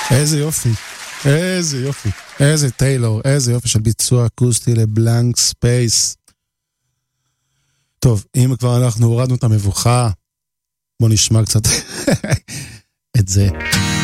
איזה יופי, איזה יופי, איזה טיילור, איזה יופי של ביצוע אקוסטי לבלנק ספייס. טוב, אם כבר אנחנו הורדנו את המבוכה, בוא נשמע קצת את זה.